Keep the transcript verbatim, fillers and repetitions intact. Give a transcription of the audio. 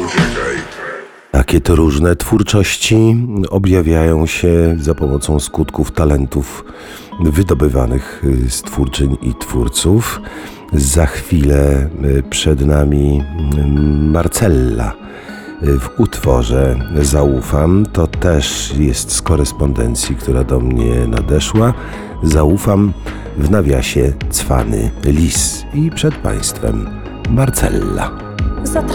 Takie to różne twórczości objawiają się za pomocą skutków talentów wydobywanych z twórczyń i twórców. Za chwilę przed nami Marcella w utworze Zaufam. To też jest z korespondencji, która do mnie nadeszła. Zaufam, w nawiasie Cwany lis. I przed Państwem Marcella. Zatracę